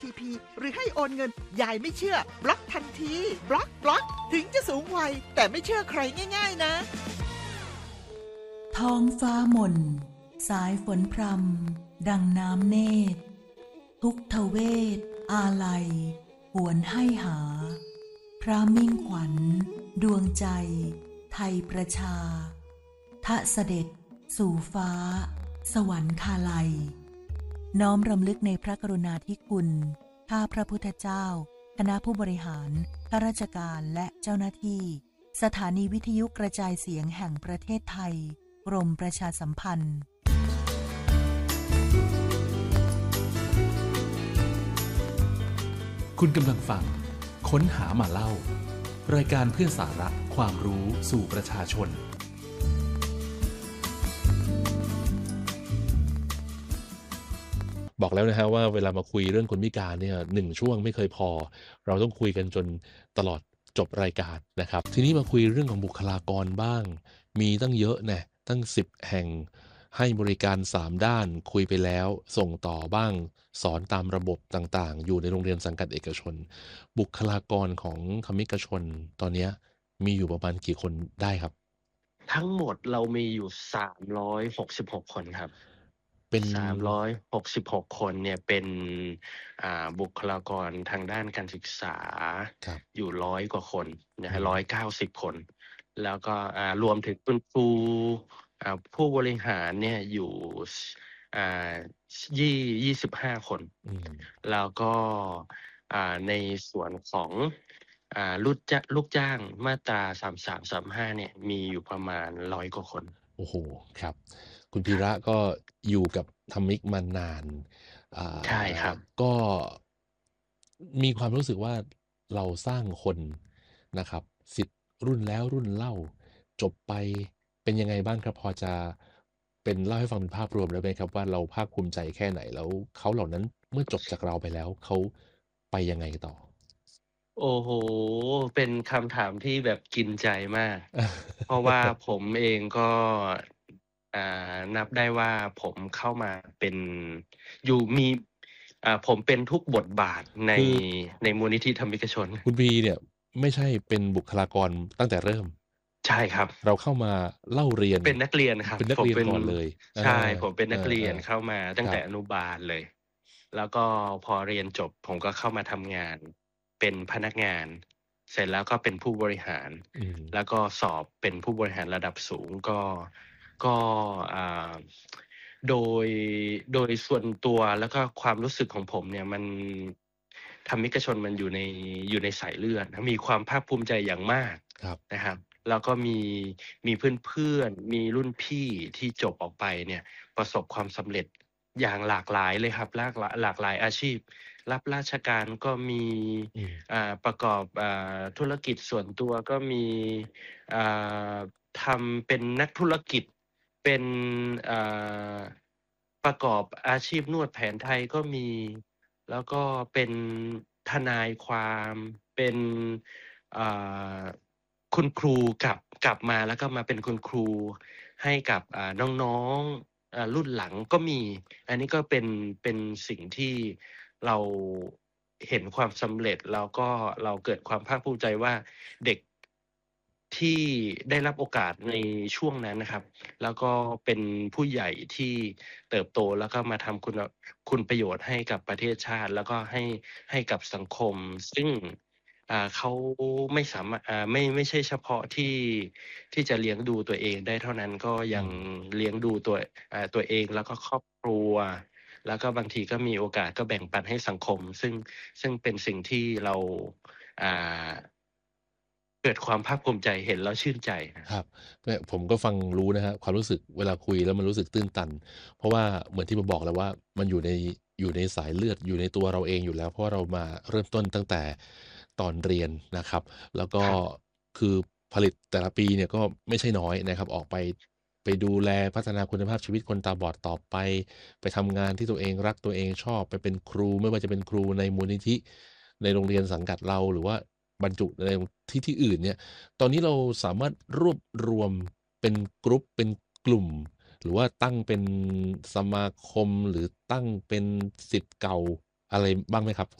OTP หรือให้โอนเงินยายไม่เชื่อบล็อกทันทีบล็อกถึงจะสูงวัยแต่ไม่เชื่อใครง่ายๆนะท้องฟ้าหม่นสายฝนพรำดังน้ำเนตรทุกทเวทอาลัยหวนให้หาพระมิ่งขวัญดวงใจไทยประชาทะเสด็จสู่ฟ้าสวรรคาลัยน้อมรำลึกในพระกรุณาธิคุณข้าพระพุทธเจ้าคณะผู้บริหารข้าราชการและเจ้าหน้าที่สถานีวิทยุกระจายเสียงแห่งประเทศไทยกรมประชาสัมพันธ์คุณกำลังฟังค้นหามาเล่ารายการเพื่อสาระความรู้สู่ประชาชนบอกแล้วนะฮะว่าเวลามาคุยเรื่องคนพิการเนี่ย1ช่วงไม่เคยพอเราต้องคุยกันจนตลอดจบรายการนะครับทีนี้มาคุยเรื่องของบุคลากรบ้างมีตั้งเยอะนะตั้ง10แห่งให้บริการ3ด้านคุยไปแล้วส่งต่อบ้างสอนตามระบบต่างๆอยู่ในโรงเรียนสังกัดเอกชนบุคลากรของคณิกชนตอนนี้มีอยู่ประมาณกี่คนได้ครับทั้งหมดเรามีอยู่366คนครับเป็น 366คนเนี่ยเป็นบุคลากรทางด้านการศึกษาอยู่100กว่าคนนะฮะ190คนแล้วก็รวมถึงคุณครูผู้บริหารเนี่ยอยู่25คนแล้วก็ในส่วนของลูกจ้างมาตรา3335เนี่ยมีอยู่ประมาณ100กว่าคนโอ้โหครับคุณพีระก็อยู่กับธรรมิกมานานใช่ครับก็มีความรู้สึกว่าเราสร้างคนนะครับ10รุ่นแล้วรุ่นเล่าจบไปเป็นยังไงบ้างครับพอจะเป็นเล่าให้ฟังเป็นภาพรวมได้ไหมครับว่าเราภาคภูมิใจแค่ไหนแล้วเขาเหล่านั้นเมื่อจบจากเราไปแล้วเขาไปยังไงต่อโอ้โหเป็นคำถามที่แบบกินใจมาก เพราะว่าผมเองก็นับได้ว่าผมเข้ามาเป็นมีผมเป็นทุกบทบาทในมูลนิธิธรรมิกชนคุณพีเนี่ยไม่ใช่เป็นบุคลากรตั้งแต่เริ่มใช่ครับเราเข้ามาเล่าเรียนเป็นนักเรียนครับเป็นนักเรียนก่อนเลยใช่ผมเป็นนักเรียนเข้ามาตั้งแต่อนุบาลเลยแล้วก็พอเรียนจบผมก็เข้ามาทำงานเป็นพนักงานเสร็จแล้วก็เป็นผู้บริหารแล้วก็สอบเป็นผู้บริหารระดับสูงก็โดยโดยส่วนตัวแล้วก็ความรู้สึกของผมเนี่ยมันธรรมิกชนมันอยู่ในสายเลือดมีความภาคภูมิใจอย่างมากนะครับแล้วก็มีเพื่อนๆมีรุ่นพี่ที่จบออกไปเนี่ยประสบความสำเร็จอย่างหลากหลายเลยครับหลากหลายอาชีพรับราชการก็มีประกอบธุรกิจส่วนตัวก็มีทำเป็นนักธุรกิจเป็นประกอบอาชีพนวดแผนไทยก็มีแล้วก็เป็นทนายความเป็นคุณครูกลับมาแล้วก็มาเป็นคุณครูให้กับน้องๆรุ่นหลังก็มีอันนี้ก็เป็นสิ่งที่เราเห็นความสำเร็จแล้วก็เราเกิดความภาคภูมิใจว่าเด็กที่ได้รับโอกาสในช่วงนั้นนะครับแล้วก็เป็นผู้ใหญ่ที่เติบโตแล้วก็มาทำคุณประโยชน์ให้กับประเทศชาติแล้วก็ให้กับสังคมซึ่งเขาไม่สามารถไม่ใช่เฉพาะที่จะเลี้ยงดูตัวเองได้เท่านั้นก็ยังเลี้ยงดูตัวเองแล้วก็ครอบครัวแล้วก็บางทีก็มีโอกาสก็แบ่งปันให้สังคมซึ่งเป็นสิ่งที่เราเกิดความภาคภูมิใจเห็นแล้วชื่นใจครับผมก็ฟังรู้นะฮะความรู้สึกเวลาคุยแล้วมันรู้สึกตื้นตันเพราะว่าเหมือนที่ผมบอกแล้วว่ามันอยู่ในสายเลือดอยู่ในตัวเราเองอยู่แล้วเพราะว่าเรามาเริ่มต้นตั้งแต่ตอนเรียนนะครับแล้วก็คือผลิตแต่ละปีเนี่ยก็ไม่ใช่น้อยนะครับออกไปดูแลพัฒนาคุณภาพชีวิตคนตาบอดต่อไปทำงานที่ตัวเองรักตัวเองชอบไปเป็นครูไม่ว่าจะเป็นครูในมูลนิธิในโรงเรียนสังกัดเราหรือว่าบรรจุในที่อื่นเนี่ยตอนนี้เราสามารถรวบรวมเป็นกรุ๊ปเป็นกลุ่มหรือว่าตั้งเป็นสมาคมหรือตั้งเป็นศิษย์เก่าอะไรบ้างไหมครับ